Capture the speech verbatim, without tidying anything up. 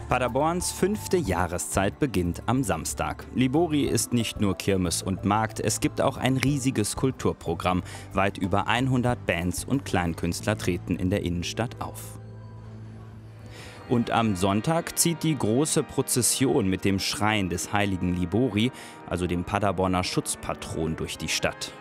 Paderborns fünfte Jahreszeit beginnt am Samstag. Libori ist nicht nur Kirmes und Markt, es gibt auch ein riesiges Kulturprogramm. Weit über hundert Bands und Kleinkünstler treten in der Innenstadt auf. Und am Sonntag zieht die große Prozession mit dem Schrein des heiligen Libori, also dem Paderborner Schutzpatron, durch die Stadt.